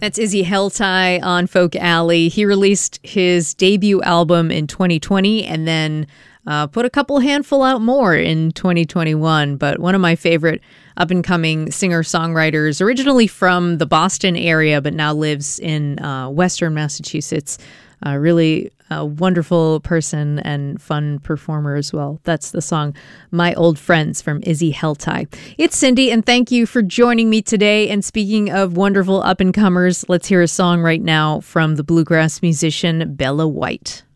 That's Izzy Heltai on Folk Alley. He released his debut album in 2020 and then put a couple handful out more in 2021. But one of my favorite up-and-coming singer-songwriters, originally from the Boston area, but now lives in Western Massachusetts. Really a wonderful person and fun performer as well. That's the song My Old Friends from Izzy Heltai. It's Cindy, and thank you for joining me today. And speaking of wonderful up-and-comers, let's hear a song right now from the bluegrass musician Bella White.